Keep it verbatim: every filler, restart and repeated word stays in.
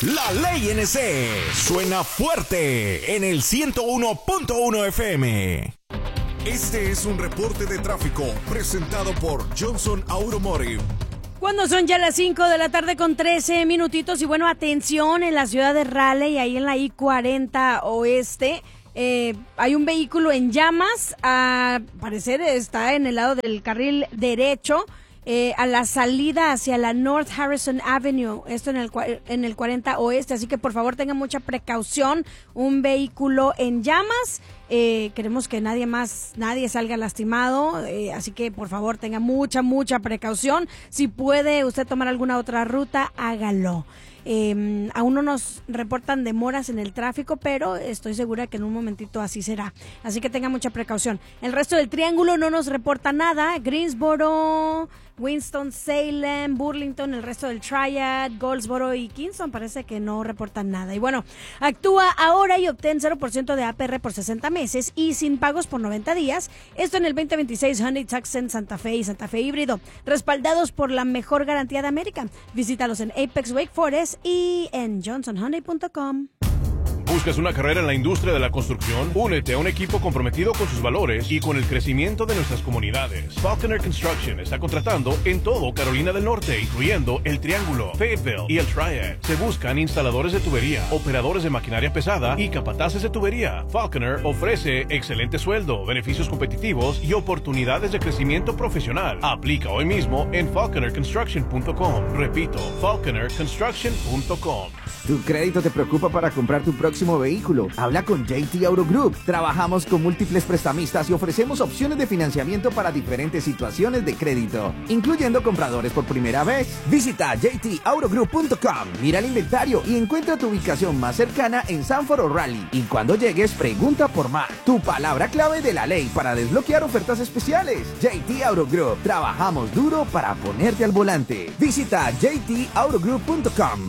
La Ley N C suena fuerte en el ciento uno punto uno F M. Este es un reporte de tráfico presentado por Johnson Automotive. Cuando son ya las cinco de la tarde con trece minutitos y bueno, atención en la ciudad de Raleigh, ahí en la I cuarenta Oeste, eh, hay un vehículo en llamas, al parecer está en el lado del carril derecho, eh, a la salida hacia la North Harrison Avenue, esto en el, en el cuarenta Oeste, así que por favor tengan mucha precaución, un vehículo en llamas. Eh, queremos que nadie más, nadie salga lastimado, eh, así que por favor tenga mucha, mucha precaución. Si puede usted tomar alguna otra ruta, hágalo. Eh, aún no nos reportan demoras en el tráfico, pero estoy segura que en un momentito así será. Así que tenga mucha precaución. El resto del triángulo no nos reporta nada. Greensboro, Winston-Salem, Burlington, el resto del Triad, Goldsboro y Kingston parece que no reportan nada. Y bueno, actúa ahora y obtén cero por ciento de A P R por sesenta meses y sin pagos por noventa días. Esto en el veinte veintiséis Hyundai Tucson, Santa Fe y Santa Fe híbrido, respaldados por la mejor garantía de América. Visítalos en Apex Wake Forest y en johnson hyundai punto com. ¿Buscas una carrera en la industria de la construcción? Únete a un equipo comprometido con sus valores y con el crecimiento de nuestras comunidades. Falconer Construction está contratando en todo Carolina del Norte, incluyendo el Triángulo, Fayetteville y el Triad. Se buscan instaladores de tubería, operadores de maquinaria pesada y capataces de tubería. Falconer ofrece excelente sueldo, beneficios competitivos y oportunidades de crecimiento profesional. Aplica hoy mismo en falconer construction punto com. Repito, falconer construction punto com. ¿Tu crédito te preocupa para comprar tu próximo vehículo? Habla con J T Auto Group. Trabajamos con múltiples prestamistas y ofrecemos opciones de financiamiento para diferentes situaciones de crédito, incluyendo compradores por primera vez. Visita j t auto group punto com, mira el inventario y encuentra tu ubicación más cercana en Sanford o Raleigh. Y cuando llegues, pregunta por Mark, tu palabra clave de la ley para desbloquear ofertas especiales. J T Auto Group. Trabajamos duro para ponerte al volante. Visita j t auto group punto com.